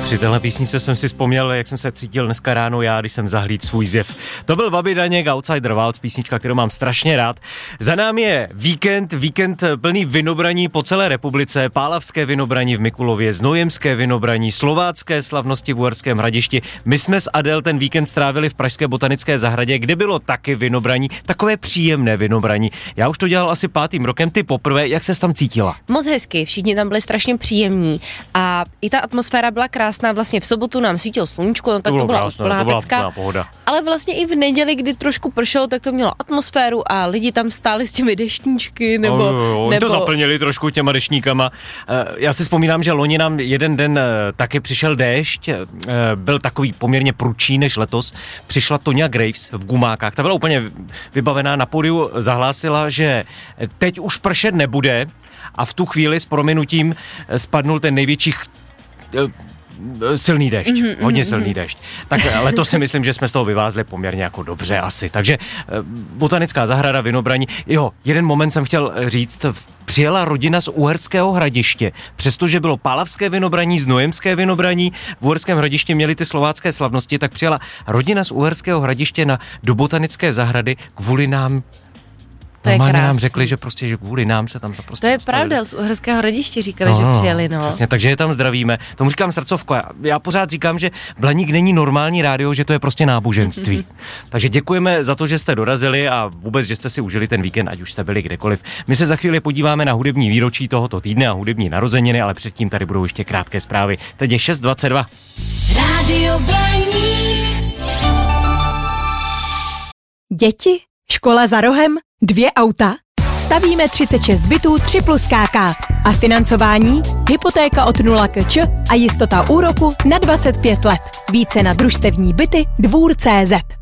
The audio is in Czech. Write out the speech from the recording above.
Při téhle písničce jsem si vzpomněl, jak jsem se cítil dneska ráno já, když jsem zahlídl svůj zjev. To byl Bobby Daněk, Outsider Waltz, písnička, kterou mám strašně rád. Za námi je víkend plný vinobraní po celé republice, pálavské vinobraní v Mikulově, znojemské vinobraní, slovácké slavnosti v Uherském Hradišti. My jsme s Adel ten víkend strávili v pražské botanické zahradě, kde bylo taky vinobraní, takové příjemné vinobraní. Já už to dělal asi 5. rokem, ty poprvé, jak ses tam cítila? Moc hezky, všichni tam byli strašně příjemní a i ta atmosféra byla krásná, vlastně v sobotu nám svítilo sluníčko, no tak to byla úplná pecka, ale vlastně i v neděli, kdy trošku pršelo, tak to mělo atmosféru a lidi tam stáli s těmi deštníčky, nebo to zaplnili trošku těma deštníkama. Já si vzpomínám, že loni nám jeden den taky přišel déšť, byl takový poměrně prudší než letos. Přišla Tonya Graves v gumákách, ta byla úplně vybavená, na pódiu zahlásila, že teď už pršet nebude a v tu chvíli s prominutím spadnul ten největší silný déšť, hodně silný déšť. Tak letos si myslím, že jsme z toho vyvázli poměrně jako dobře asi. Takže botanická zahrada, vinobraní. Jo, jeden moment jsem chtěl říct, přijela rodina z Uherského Hradiště, přestože bylo pálavské vinobraní, znojemské vinobraní, v Uherském Hradišti měli ty slovácké slavnosti, tak přijela rodina z Uherského Hradiště do botanické zahrady kvůli nám. Normálně nám řekli, že prostě že kvůli nám se tam prostě. To je nastavili. pravda, z Uherského Hradiště říkali, že přijeli, no. Přesně, takže je tam zdravíme. Tomu říkám srdcovko. Já pořád říkám, že Blaník není normální rádio, že to je prostě náboženství. Takže děkujeme za to, že jste dorazili a vůbec, že jste si užili ten víkend, ať už jste byli kdekoliv. My se za chvíli podíváme na hudební výročí tohoto týdne a hudební narozeniny, ale předtím tady budou ještě krátké zprávy. Teď je 6:22. Rádio Blaník. Děti? Škola za rohem? 2 auta? Stavíme 36 bytů 3+ KK. A financování? Hypotéka od 0 kč a jistota úroku na 25 let. Více na družstevní byty Dvůr.cz.